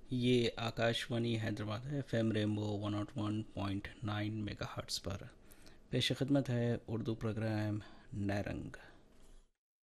ये आकाशवाणी हैदराबाद है, FM rainbow 101.9 megahertz पर पेश खिदमत है उर्दू प्रोग्राम नए रंग।